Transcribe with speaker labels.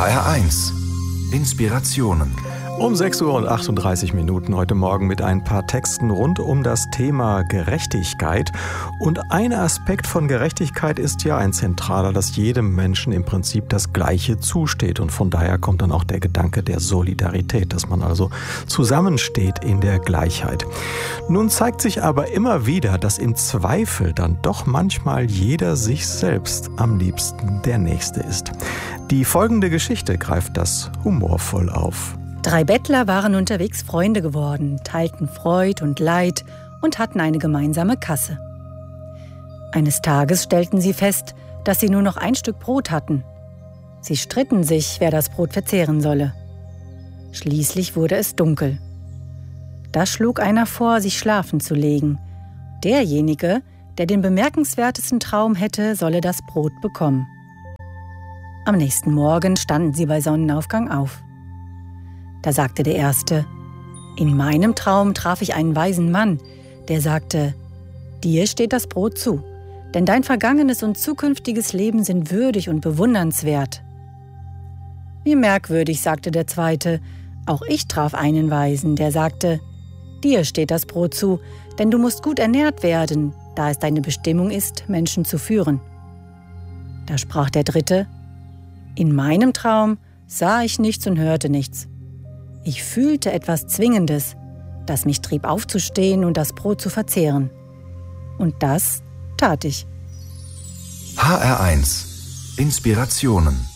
Speaker 1: HR1 Inspirationen.
Speaker 2: Um 6:38 Uhr heute Morgen mit ein paar Texten rund um das Thema Gerechtigkeit. Und ein Aspekt von Gerechtigkeit ist ja ein zentraler, dass jedem Menschen im Prinzip das Gleiche zusteht. Und von daher kommt dann auch der Gedanke der Solidarität, dass man also zusammensteht in der Gleichheit. Nun zeigt sich aber immer wieder, dass im Zweifel dann doch manchmal jeder sich selbst am liebsten der Nächste ist. Die folgende Geschichte greift das humorvoll auf.
Speaker 3: 3 Bettler waren unterwegs Freunde geworden, teilten Freud und Leid und hatten eine gemeinsame Kasse. Eines Tages stellten sie fest, dass sie nur noch ein Stück Brot hatten. Sie stritten sich, wer das Brot verzehren solle. Schließlich wurde es dunkel. Da schlug einer vor, sich schlafen zu legen. Derjenige, der den bemerkenswertesten Traum hätte, solle das Brot bekommen. Am nächsten Morgen standen sie bei Sonnenaufgang auf. Da sagte der Erste: In meinem Traum traf ich einen weisen Mann, der sagte: Dir steht das Brot zu, denn dein vergangenes und zukünftiges Leben sind würdig und bewundernswert. Wie merkwürdig, sagte der Zweite, auch ich traf einen Weisen, der sagte: Dir steht das Brot zu, denn du musst gut ernährt werden, da es deine Bestimmung ist, Menschen zu führen. Da sprach der Dritte: In meinem Traum sah ich nichts und hörte nichts. Ich fühlte etwas Zwingendes, das mich trieb aufzustehen und das Brot zu verzehren. Und das tat ich.
Speaker 1: HR1 Inspirationen.